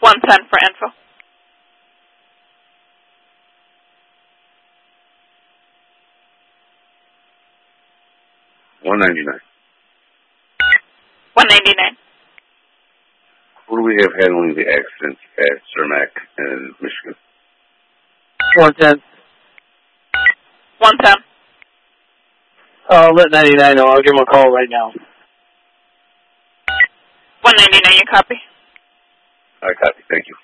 110 for info. $199. $199. Who do we have handling the accident at Cermak in Michigan? 110. 110. I'll let 99 know. I'll give him a call right now. 199, you copy? I copy. Thank you.